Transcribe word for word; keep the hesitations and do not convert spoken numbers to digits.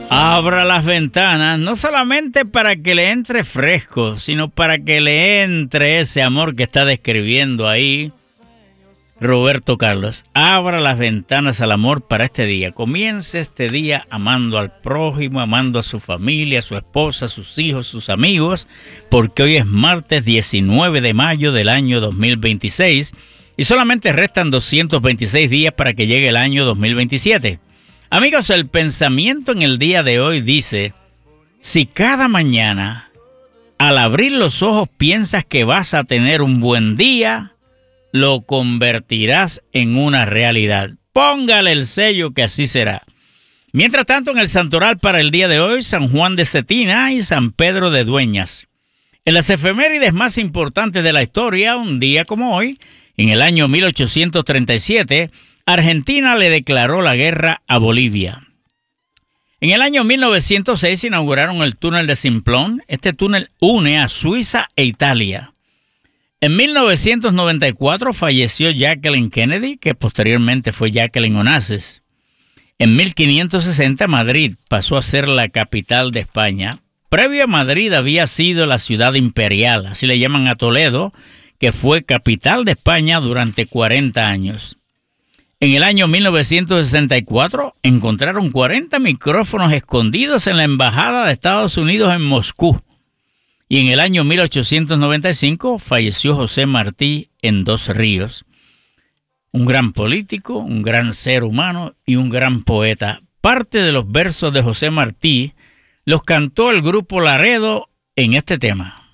Abra las ventanas, no solamente para que le entre fresco, sino para que le entre ese amor que está describiendo ahí Roberto Carlos. Abra las ventanas al amor para este día. Comience este día amando al prójimo, amando a su familia, a su esposa, a sus hijos, sus amigos, porque hoy es martes diecinueve de mayo del año dos mil veintiséis y solamente restan doscientos veintiséis días para que llegue el año dos mil veintisiete. Amigos, el pensamiento en el día de hoy dice: si cada mañana al abrir los ojos piensas que vas a tener un buen día, lo convertirás en una realidad. Póngale el sello que así será. Mientras tanto, en el santoral para el día de hoy, San Juan de Cetina y San Pedro de Dueñas. En las efemérides más importantes de la historia, un día como hoy, en el año mil ochocientos treinta y siete, Argentina le declaró la guerra a Bolivia. En el año mil novecientos seis inauguraron el túnel de Simplon. Este túnel une a Suiza e Italia. En mil novecientos noventa y cuatro falleció Jacqueline Kennedy, que posteriormente fue Jacqueline Onassis. En mil quinientos sesenta Madrid pasó a ser la capital de España. Previo a Madrid había sido la ciudad imperial, así le llaman a Toledo, que fue capital de España durante cuarenta años. En el año mil novecientos sesenta y cuatro encontraron cuarenta micrófonos escondidos en la Embajada de Estados Unidos en Moscú. Y en el año mil ochocientos noventa y cinco falleció José Martí en Dos Ríos. Un gran político, un gran ser humano y un gran poeta. Parte de los versos de José Martí los cantó el grupo Laredo en este tema.